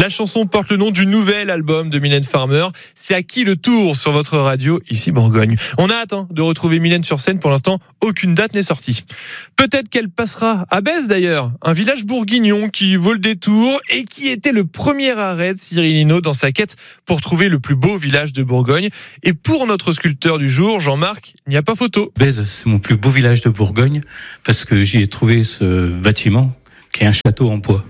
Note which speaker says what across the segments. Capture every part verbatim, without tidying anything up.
Speaker 1: La chanson porte le nom du nouvel album de Mylène Farmer. C'est à qui le tour sur votre radio, ici Bourgogne. On a hâte hein, de retrouver Mylène sur scène. Pour l'instant, aucune date n'est sortie. Peut-être qu'elle passera à Bèze d'ailleurs, un village bourguignon qui vaut le détour et qui était le premier arrêt de Cyril Hinault dans sa quête pour trouver le plus beau village de Bourgogne. Et pour notre sculpteur du jour, Jean-Marc, il n'y a pas photo.
Speaker 2: Bèze, c'est mon plus beau village de Bourgogne parce que j'y ai trouvé ce bâtiment qui est un château en bois.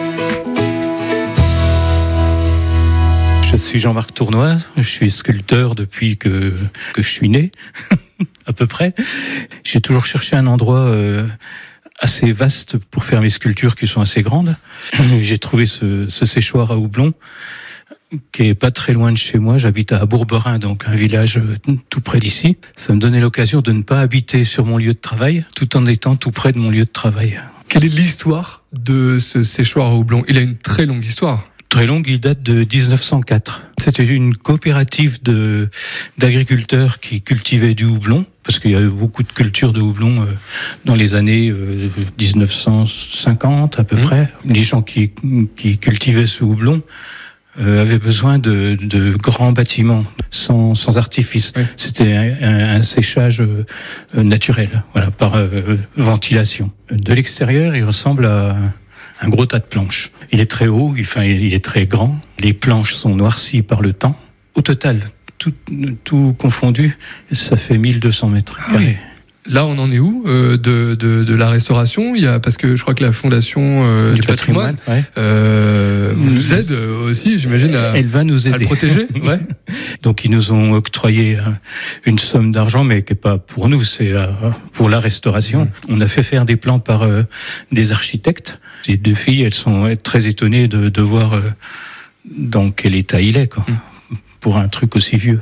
Speaker 2: Je suis Jean-Marc Tournois, je suis sculpteur depuis que, que je suis né, à peu près. J'ai toujours cherché un endroit euh, assez vaste pour faire mes sculptures qui sont assez grandes. J'ai trouvé ce, ce séchoir à houblon qui est pas très loin de chez moi. J'habite à Bourberin, donc un village tout près d'ici. Ça me donnait l'occasion de ne pas habiter sur mon lieu de travail, tout en étant tout près de mon lieu de travail.
Speaker 3: Quelle est l'histoire de ce séchoir à houblon ? Il a une très longue histoire.
Speaker 2: Très longue, il date de dix-neuf cent quatre. C'était une coopérative de d'agriculteurs qui cultivaient du houblon, parce qu'il y avait beaucoup de cultures de houblon euh, dans les années euh, dix-neuf cent cinquante à peu mmh. près. Les gens qui qui cultivaient ce houblon euh, avaient besoin de de grands bâtiments sans sans artifice. Oui. C'était un, un séchage euh, naturel, voilà, par euh, ventilation. De l'extérieur, il ressemble à un gros tas de planches. Il est très haut, enfin, il est très grand. Les planches sont noircies par le temps. Au total, tout, tout confondu, ça fait mille deux cents mètres carrés.
Speaker 3: Ah oui. Là, on en est où euh, de, de, de la restauration ? Il y a, parce que je crois que la Fondation euh, du, du patrimoine, patrimoine ouais. euh, vous nous aide aussi, j'imagine, à,
Speaker 2: Elle va nous aider.
Speaker 3: à le protéger. Ouais.
Speaker 2: Donc, ils nous ont octroyé une somme d'argent, mais qui n'est pas pour nous, c'est pour la restauration. Mmh. On a fait faire des plans par euh, des architectes. Ces deux filles, elles sont très étonnées de, de voir euh, dans quel état il est, quoi, mmh. pour un truc aussi vieux.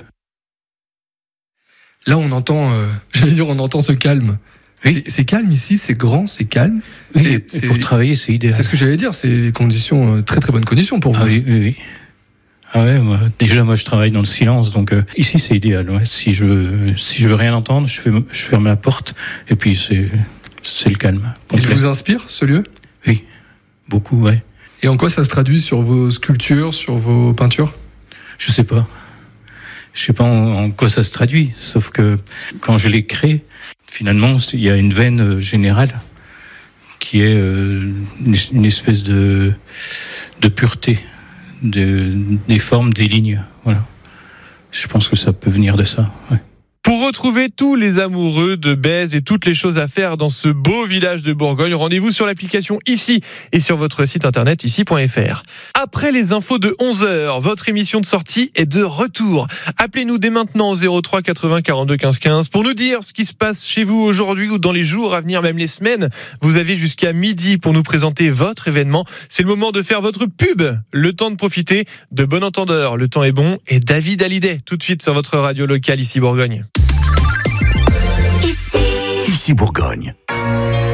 Speaker 3: Là, on entend, euh, j'allais dire, on entend ce calme. Oui. C'est, c'est calme ici, c'est grand, c'est calme.
Speaker 2: Oui,
Speaker 3: c'est, c'est,
Speaker 2: pour travailler, c'est idéal.
Speaker 3: C'est ce que j'allais dire, c'est les conditions, euh, très très bonnes conditions pour vous.
Speaker 2: Ah oui, oui, oui. Ah ouais, moi, déjà moi je travaille dans le silence, donc euh, ici c'est idéal. Ouais. Si je si je veux rien entendre, je fais je ferme la porte et puis c'est c'est le calme.
Speaker 3: Complet. Il vous inspire ce lieu ?
Speaker 2: Oui, beaucoup, ouais.
Speaker 3: Et en quoi ça se traduit sur vos sculptures, sur vos peintures ?
Speaker 2: Je sais pas. Je sais pas en, en quoi ça se traduit, sauf que quand je les crée, finalement, il y a une veine générale qui est euh, une, une espèce de de pureté de, des formes, des lignes. Voilà. Je pense que ça peut venir de ça. Ouais.
Speaker 1: Pour retrouver tous les amoureux de Bèze et toutes les choses à faire dans ce beau village de Bourgogne, rendez-vous sur l'application Ici et sur votre site internet ici point f r. Après les infos de onze heures, votre émission de sortie est de retour. Appelez-nous dès maintenant au zéro trois quatre-vingts quarante-deux quinze quinze pour nous dire ce qui se passe chez vous aujourd'hui ou dans les jours à venir, même les semaines. Vous avez jusqu'à midi pour nous présenter votre événement. C'est le moment de faire votre pub. Le temps de profiter de Bon Entendeur. Le temps est bon et David Hallyday tout de suite sur votre radio locale ici Bourgogne.
Speaker 4: Ici Bourgogne.